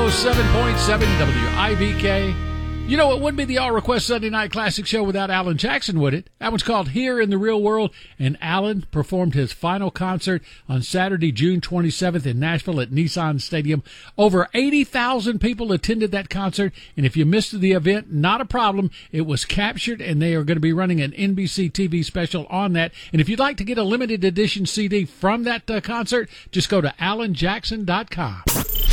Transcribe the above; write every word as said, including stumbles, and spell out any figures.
oh seven point seven W I V K. You know, it wouldn't be the All Request Sunday Night Classic show without Alan Jackson, would it? That one's called Here in the Real World, and Alan performed his final concert on Saturday, June twenty-seventh in Nashville at Nissan Stadium. Over eighty thousand people attended that concert, and if you missed the event, not a problem. It was captured, and they are going to be running an N B C T V special on that. And if you'd like to get a limited edition C D from that uh, concert, just go to alan jackson dot com.